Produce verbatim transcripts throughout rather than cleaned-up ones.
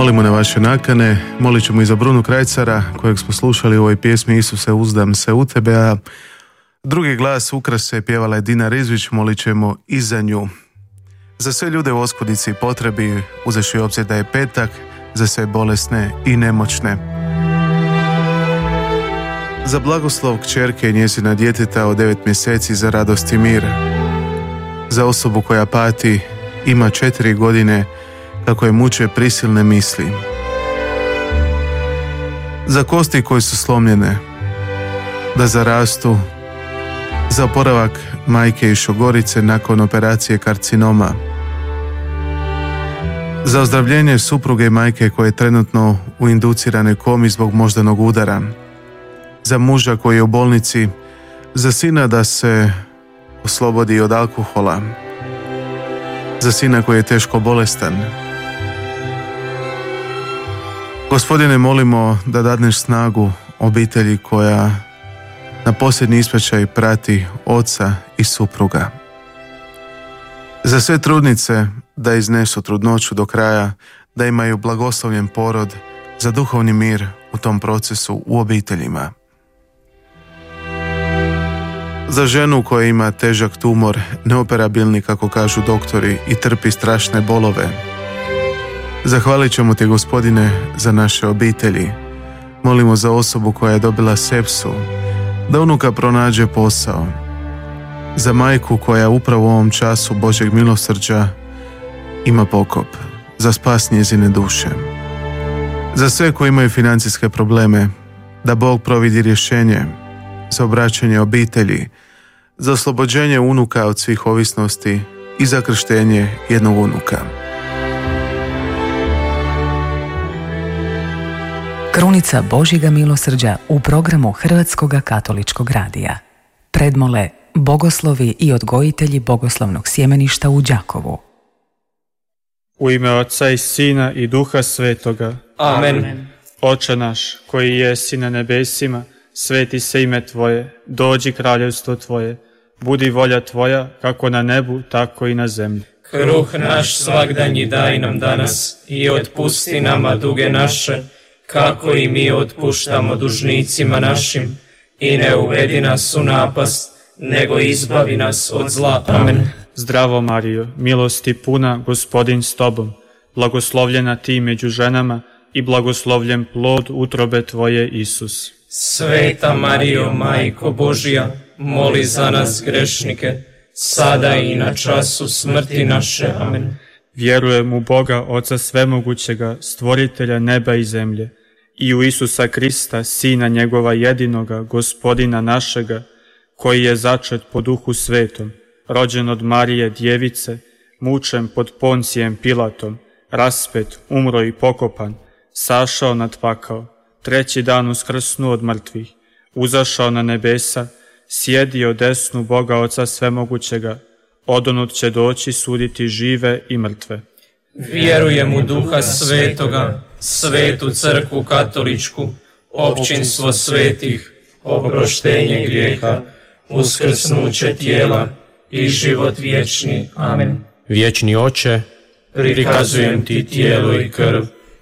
Molimo na vaše nakane, molit ćemo i za Brunu Krajcara, kojeg smo slušali u ovoj pjesmi Isuse, uzdam se u tebe, a drugi glas ukrase pjevala je Dina Rizvić, molit ćemo i za nju. Za sve ljude u oskudici i potrebi, uzevši u obzir da je petak, za sve bolesne i nemoćne. Za blagoslov kćerke i njezina djeteta od devet mjeseci za radost i mir. Za osobu koja pati, ima četiri godine, kako je muče prisilne misli. Za kosti koje su slomljene, da zarastu. Za oporavak majke iz Šogorice nakon operacije karcinoma. Za ozdravljenje supruge i majke koje je trenutno u induciranoj komi zbog moždanog udara. Za muža koji je u bolnici. Za sina da se oslobodi od alkohola. Za sina koji je teško bolestan. Gospodine, molimo da dadneš snagu obitelji koja na posljednji ispraćaj prati oca i supruga. Za sve trudnice da iznesu trudnoću do kraja, da imaju blagoslovljen porod, za duhovni mir u tom procesu u obiteljima. Za ženu koja ima težak tumor, neoperabilni kako kažu doktori, i trpi strašne bolove. Zahvalit ćemo ti, Gospodine, za naše obitelji. Molimo za osobu koja je dobila sepsu, da unuka pronađe posao. Za majku koja upravo u ovom času Božjeg milosrđa ima pokop, za spas njezine duše. Za sve koji imaju financijske probleme, da Bog providi rješenje, za obraćanje obitelji, za oslobođenje unuka od svih ovisnosti i za krštenje jednog unuka. Krunica Božjega milosrđa u programu Hrvatskog katoličkog radija. Predmole bogoslovi i odgojitelji Bogoslovnog sjemeništa u Đakovu. U ime Otca i Sina i Duha Svetoga. Amen. Oče naš, koji jesi na nebesima, sveti se ime Tvoje, dođi kraljevstvo Tvoje, budi volja Tvoja, kako na nebu, tako i na zemlji. Kruh naš svagdanji daj nam danas i otpusti nama duge naše, kako i mi otpuštamo dužnicima našim, i ne uvedi nas u napast, nego izbavi nas od zla. Amen. Zdravo Marijo, milosti puna, Gospodin s Tobom, blagoslovljena Ti među ženama i blagoslovljen plod utrobe Tvoje, Isus. Sveta Marijo, Majko Božja, moli za nas grešnike, sada i na času smrti naše. Amen. Vjerujem u Boga, Oca Svemogućega, stvoritelja neba i zemlje, i u Isusa Krista, Sina njegova jedinoga, Gospodina našega, koji je začet po Duhu Svetom, rođen od Marije Djevice, mučen pod Poncijem Pilatom, raspet, umro i pokopan, sašao nad pakao, treći dan uskrsnuo od mrtvih, uzašao na nebesa, sjedio desnu Boga Oca Svemogućega, odonut će doći suditi žive i mrtve. Vjerujem u Duha Svetoga, Svetu Crkvu Katoličku, općinstvo svetih, oproštenje grijeha, uskrsnuće tijela i život vječni. Amen. Vječni Oče, prikazujem Ti tijelo i krv,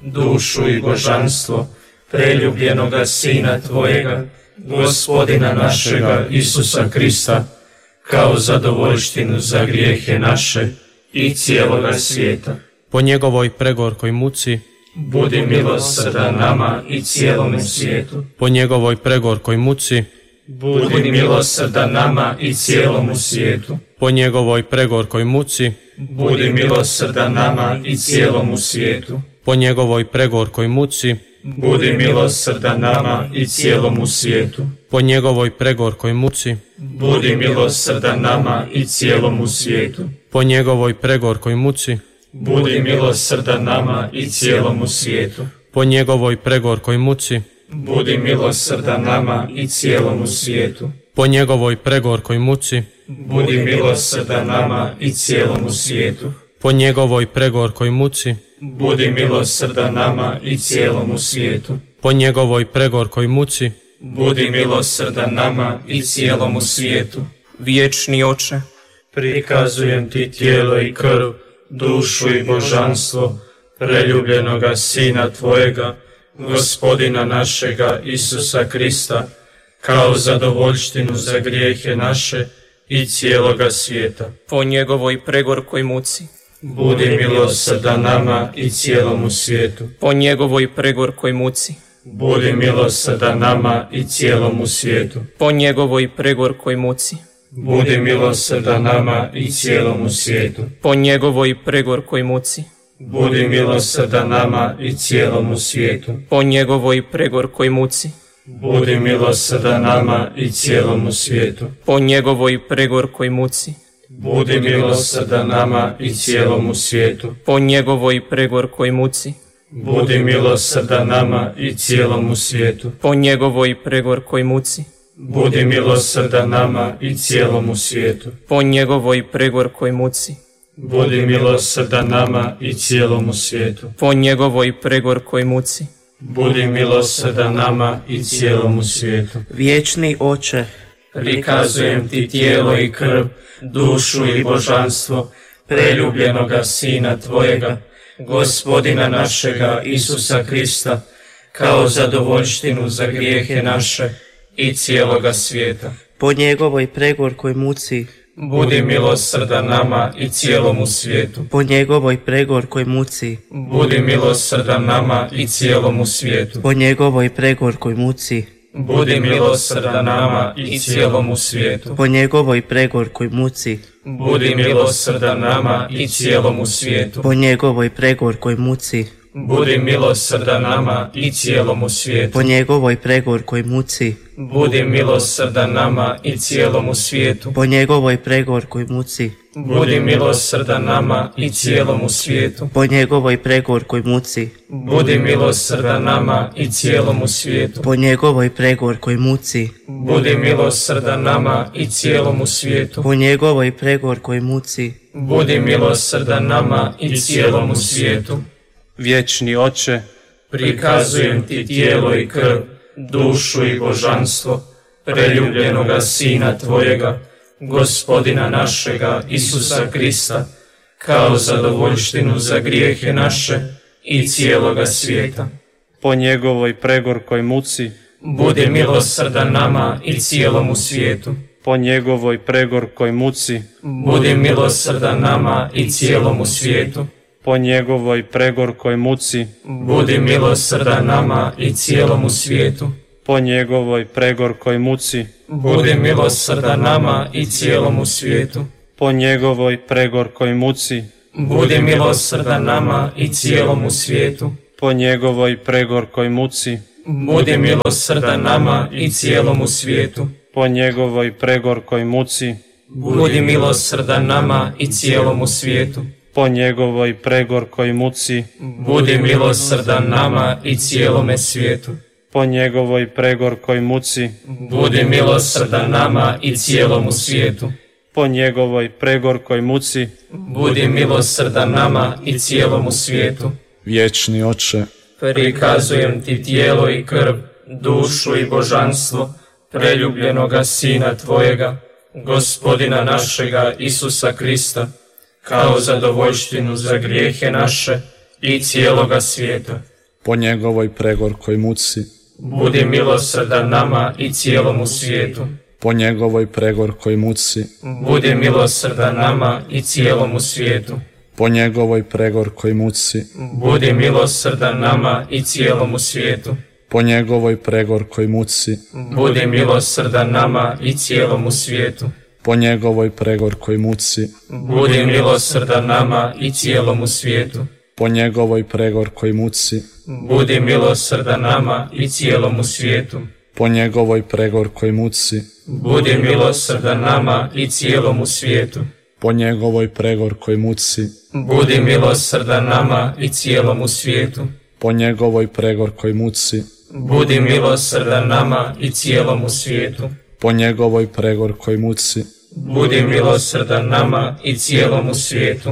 dušu i božanstvo preljubljenoga Sina Tvojega, Gospodina našega Isusa Krista, kao zadovoljštinu za grijehe naše i cijeloga svijeta. po njegovoj pregorkoj muci, budi milosrdan nama i cijelome svijetu. po njegovoj pregorkoj muci, budi milosrdan nama i cijelomu svijetu. po njegovoj pregorkoj muci, budi milosrdan nama i cijelomu svijetu. po njegovoj pregorkoj muci, budi milosrdan nama i cijelomu svijetu. po njegovoj pregorkoj muci, budi milosrdan nama i cijelomu svijetu. po njegovoj pregorkoj muci, budi milosrdan nama i cijelomu svijetu. po njegovoj pregorkoj muci, budi milosrdan nama i cijelomu svijetu. po njegovoj pregorkoj muci, budi milosrdan nama i cijelomu svijetu. po njegovoj pregorkoj muci, budi milosrdan nama i cijelomu svijetu. po njegovoj pregorkoj muci, budi milosrdan nama i cijelomu svijetu. Vječni Oče, prikazujem Ti tijelo i krv, dušu i božanstvo preljubljenoga Sina Tvojega, Gospodina našega Isusa Krista, kao zadovoljštinu za grijehe naše i cijeloga svijeta. Po njegovoj pregorkoj muci, budi milosrdan nama i cijelomu svijetu. Po njegovoj pregorkoj muci, budi milosrdan nama i cijelomu svijetu. Po njegovoj pregorkoj muci, budi milosrdan nama i cijelomu svijetu. Po njegovoj pregorkoj muci, budi milosrdan nama i cijelomu svijetu. Po njegovoj pregorkoj muci, budi milosrdan nama i cijelomu svijetu. Po njegovoj pregorkoj muci, budi milosrdan nama i cijelomu svijetu. Po njegovoj pregorkoj muci, budi milosrdan nama i cijelomu svijetu. Po njegovoj pregorkoj muci, budi milosrdan nama i cijelomu svijetu. Po njegovoj pregorkoj muci, budi milosrdan nama i cijelomu svijetu. Po njegovoj pregorkoj muci, budi milosrdan nama i cijelomu svijetu. Vječni Oče, prikazujem ti tijelo i krv, dušu i božanstvo preljubljenoga Sina Tvojega, Gospodina našega Isusa Krista, kao zadovoljštinu za grijehe naše i cijeloga svijeta. Po njegovoj pregorkoj muci, budi milosrdan nama i cijelomu svijetu. Po njegovoj pregorkoj muci, budi milosrdan nama i cijelomu svijetu. Po njegovoj pregorkoj muci, budi milosrdan nama i cijelomu svijetu. Po njegovoj pregorkoj muci, budi milosrdan nama i cijelomu svijetu. Po njegovoj pregorkoj muci, budi milosrdan nama i cijelomu svijetu. Po njegovoj pregorkoj muci, budi milosrdan nama i cijelomu svijetu. Po njegovoj pregorkoj muci, budi milosrdan nama i cijelomu svijetu. Po njegovoj pregorkoj muci, budi milosrdan nama i cijelomu svijetu. Po njegovoj pregorkoj muci, budi milosrdan nama i cijelomu svijetu. Po njegovoj pregorkoj muci, budi milosrdan nama i cijelomu svijetu. Vječni Oče, prikazujem ti tijelo i krv, dušu i božanstvo preljubljenoga Sina Tvojega, Gospodina našega Isusa Krista, kao zadovoljštinu za grijehe naše i cijeloga svijeta. po njegovoj pregorkoj muci, budi milosrdan nama i cijelomu svijetu. po njegovoj pregorkoj muci, budi milosrdan nama i cijelomu svijetu. po njegovoj pregorkoj muci, budi milosrdan nama i cijelomu svijetu. po njegovoj pregorkoj muci, budi milosrdan nama i cijelomu svijetu. po njegovoj pregorkoj muci, budi milosrdan nama i cijelomu svijetu. po njegovoj pregorkoj muci, budi milosrdan nama i cijelomu svijetu. po njegovoj pregorkoj muci, budi milosrdan nama i cijelomu svijetu. po njegovoj pregorkoj muci, budi milosrdan nama i cijelome svijetu. po njegovoj pregorkoj muci, budi milosrdan nama i cijelomu svijetu. po njegovoj pregorkoj muci, budi milosrdan nama i cijelomu svijetu. Vječni Oče, prikazujem ti tijelo i krv, dušu i božanstvo preljubljenoga Sina Tvojega, Gospodina našega Isusa Krista, kao zadovoljštinu za grijehe naše i cijeloga svijeta. po njegovoj pregorkoj muci, budi milosrdan nama i cijelomu svijetu. po njegovoj pregorkoj muci, budi milosrdan nama i cijelomu svijetu. po njegovoj pregorkoj muci, budi milosrdan nama i cijelomu svijetu. po njegovoj pregorkoj muci, budi milosrdan nama i cijelomu svijetu. po njegovoj pregorkoj muci, budi milosrdan nama i cijelomu svijetu. po njegovoj pregorkoj muci, budi milosrdan nama i cijelomu svijetu. po njegovoj pregorkoj muci, budi milosrdan nama i cijelomu svijetu. po njegovoj pregorkoj muci, budi milosrdan nama i cijelomu svijetu. po njegovoj pregorkoj muci, budi milosrdan nama i cijelomu svijetu. po njegovoj pregorkoj muci, budi milosrdan nama i cijelomu svijetu.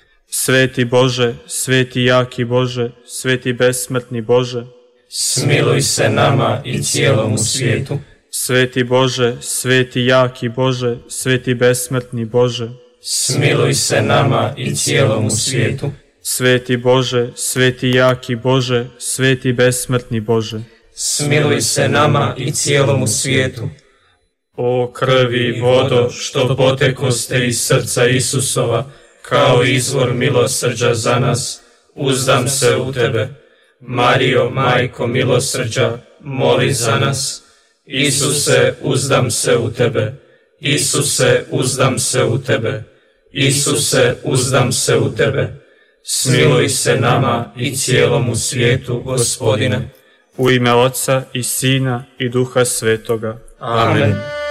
Sveti Bože, sveti jaki Bože, sveti besmrtni Bože, smiluj se nama i cijelomu svijetu. Sveti Bože, sveti jaki Bože, sveti besmrtni Bože, smiluj se nama i cijelomu svijetu. Sveti Bože, sveti jaki Bože, sveti besmrtni Bože, smiluj se nama i cijelomu svijetu. o krvi i vodo što potekoste iz srca Isusova, kao izvor milosrđa za nas, uzdam se u Tebe. Marijo, majko milosrđa, moli za nas. Isuse, uzdam se u Tebe. Isuse, uzdam se u Tebe. Isuse, uzdam se u Tebe. Smiluj se nama i cijelomu svijetu, Gospodine. U ime Oca i Sina i Duha Svetoga. Amen.